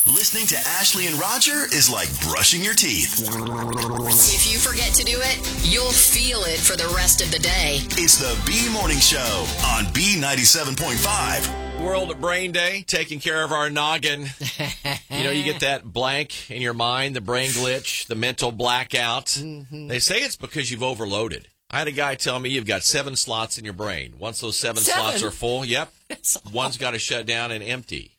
Listening to Ashley and Roger is like brushing your teeth. If you forget to do it, you'll feel it for the rest of the day. It's the B Morning Show on B97.5. World Brain Day, taking care of our noggin. You get that blank in your mind, the brain glitch, the mental blackout. Mm-hmm. They say it's because you've overloaded. I had a guy tell me you've got 7 slots in your brain. Once those 7 slots are full, one's got to shut down and empty.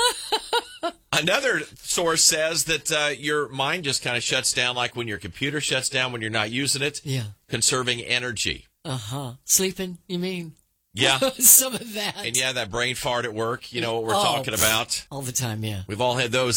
Another source says that your mind just kind of shuts down like when your computer shuts down when you're not using it. Yeah. Conserving energy. Sleeping, you mean? Yeah. Some of that. And that brain fart at work, you know what we're talking about. All the time, yeah. We've all had those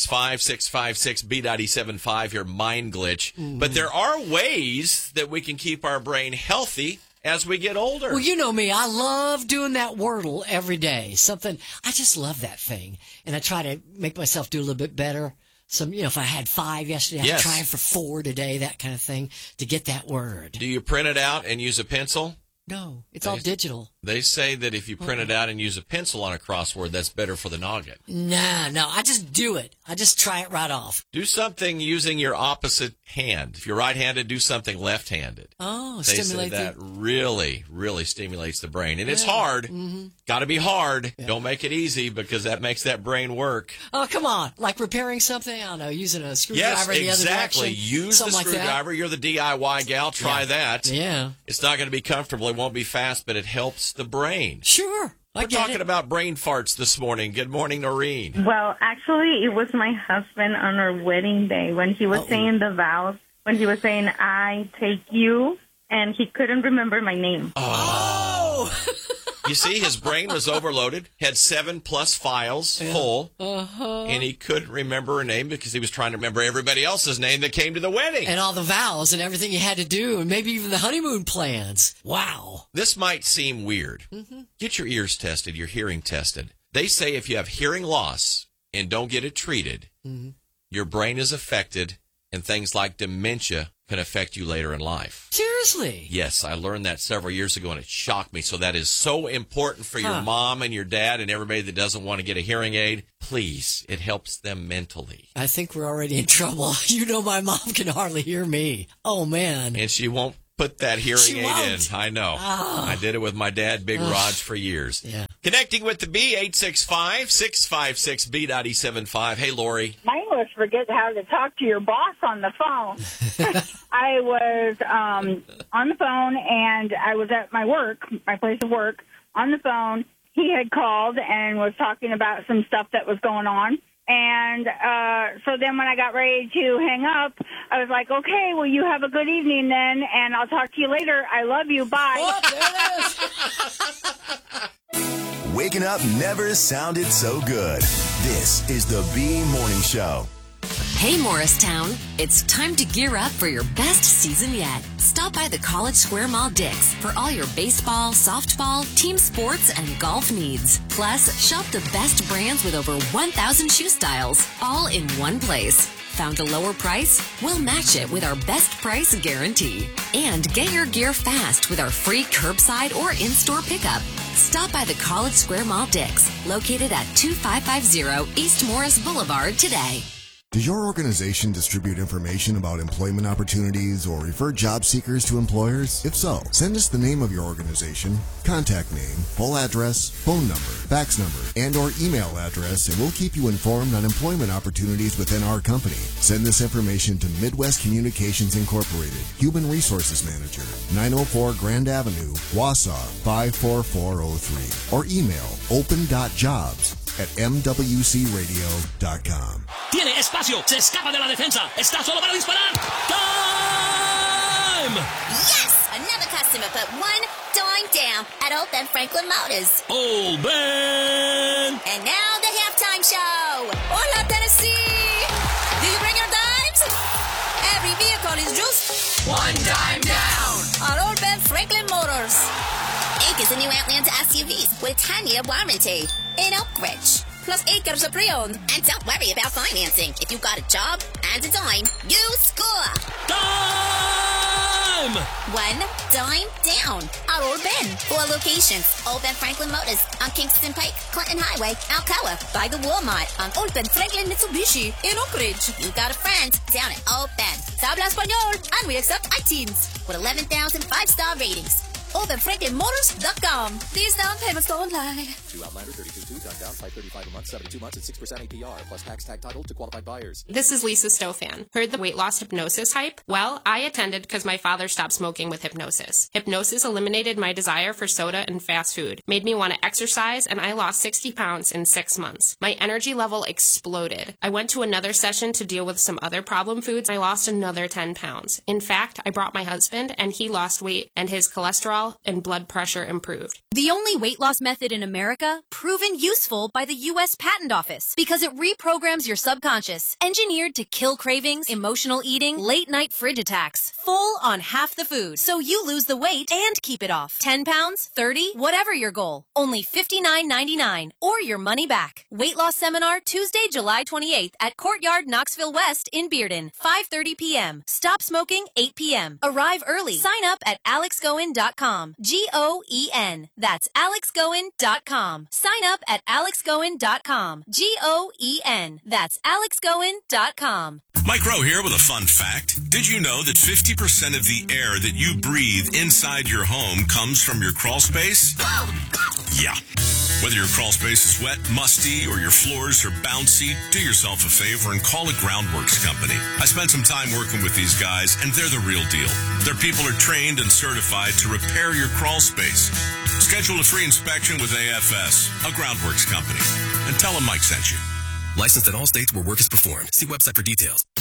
865-656-B97.5, your mind glitch. Mm-hmm. But there are ways that we can keep our brain healthy as we get older. Well, you know me. I love doing that Wordle every day. I just love that thing. And I try to make myself do a little bit better. If I had 5 yesterday, I'd try for 4 today, that kind of thing, to get that word. Do you print it out and use a pencil? No, it's all digital. They say that if you print it out and use a pencil on a crossword, that's better for the noggin. No, I just do it. I just try it right off. Do something using your opposite hand. If you're right-handed, do something left-handed. Oh, they say that really, really stimulates the brain. And it's hard. Mm-hmm. Got to be hard. Yeah. Don't make it easy because that makes that brain work. Oh, come on. Like repairing something? I don't know, using a screwdriver in the other direction. Yes, exactly. Use the screwdriver. You're the DIY gal. Try that. Yeah. It's not going to be comfortable. It won't be fast, but it helps the brain. Sure. We're talking about brain farts this morning. Good morning, Noreen. Well, actually, it was my husband on our wedding day when he was saying the vows, when he was saying, I take you, and he couldn't remember my name. Oh. You see, his brain was overloaded, had 7+ files full, and he couldn't remember her name because he was trying to remember everybody else's name that came to the wedding. And all the vows and everything you had to do, and maybe even the honeymoon plans. Wow. This might seem weird. Mm-hmm. Get your ears tested, your hearing tested. They say if you have hearing loss and don't get it treated, your brain is affected, and things like dementia can affect you later in life. Seriously? Yes, I learned that several years ago, and it shocked me. So that is so important for your mom and your dad and everybody that doesn't want to get a hearing aid. Please, it helps them mentally. I think we're already in trouble. My mom can hardly hear me. Oh, man. And she won't put that hearing aid in. I know. Oh. I did it with my dad, Big Raj, for years. Yeah. Connecting with the B, 865-656-B97.5. Hey, Lori. Mine was forget how to talk to your boss on the phone. I was on the phone, and I was at my place of work, on the phone. He had called and was talking about some stuff that was going on. And so then when I got ready to hang up, I was like, okay, well, you have a good evening then, and I'll talk to you later. I love you. Bye. Oh, there it is. Waking up never sounded so good. This is the B Morning Show. Hey, Morristown. It's time to gear up for your best season yet. Stop by the College Square Mall Dick's for all your baseball, softball, team sports, and golf needs. Plus, shop the best brands with over 1,000 shoe styles, all in one place. Found a lower price? We'll match it with our best price guarantee. And get your gear fast with our free curbside or in-store pickup. Stop by the College Square Mall Dick's, located at 2550 East Morris Boulevard today. Does your organization distribute information about employment opportunities or refer job seekers to employers? If so, send us the name of your organization, contact name, full address, phone number, fax number, and or email address, and we'll keep you informed on employment opportunities within our company. Send this information to Midwest Communications Incorporated, Human Resources Manager, 904 Grand Avenue, Wausau, 54403, or email open.jobs@mwcradio.com. Tiene espacio, se escapa de la defensa, está solo para disparar. Time! Yes! Another customer put one dime down at Old Ben Franklin Motors. Old Ben! And now the halftime show. Hola, Tennessee! Did you bring your dimes? Every vehicle is just one dime down at Old Ben Franklin Motors. Inc is a new Outlander SUVs with a 10-year warranty in Oak Ridge. Plus 8 gets a pre-owned. And don't worry about financing. If you got a job and a dime, you score. Dime! time! One dime down. Our Old Ben. 4 locations. Old Ben Franklin Motors on Kingston Pike, Clinton Highway, Alcoa. By the Walmart on Old Ben Franklin Mitsubishi in Oak Ridge. You got a friend down at Old Ben. Habla Español. And we accept iTeens with 11,000 5-star ratings. OldBenFranklinMotors.com. These down payments don't lie. 2 Outlander 32.2 done down 535 a month, 72 months at 6% APR plus tax tag title to qualified buyers. This is Lisa Stofan. Heard the weight loss hypnosis hype? Well, I attended because my father stopped smoking with hypnosis. Hypnosis eliminated my desire for soda and fast food, made me want to exercise, and I lost 60 pounds in 6 months. My energy level exploded. I went to another session to deal with some other problem foods. I lost another 10 pounds. In fact, I brought my husband, and he lost weight, and his cholesterol and blood pressure improved. The only weight loss method in America proven useful by the U.S. Patent Office because it reprograms your subconscious, engineered to kill cravings, emotional eating, late-night fridge attacks, full on half the food, so you lose the weight and keep it off. 10 pounds, 30, whatever your goal. Only $59.99 or your money back. Weight loss seminar Tuesday, July 28th at Courtyard Knoxville West in Bearden, 5:30 p.m. Stop smoking 8 p.m. Arrive early. Sign up at alexgoen.com. Goen. That's alexgoen.com. Sign up at alexgoen.com. Goen. That's alexgoen.com. Mike Rowe here with a fun fact. Did you know that 50% of the air that you breathe inside your home comes from your crawl space? Yeah. Whether your crawl space is wet, musty, or your floors are bouncy, do yourself a favor and call a Groundworks company. I spent some time working with these guys, and they're the real deal. Their people are trained and certified to repair your crawl space. Schedule a free inspection with AFS, a Groundworks company, and tell them Mike sent you. Licensed in all states where work is performed. See website for details.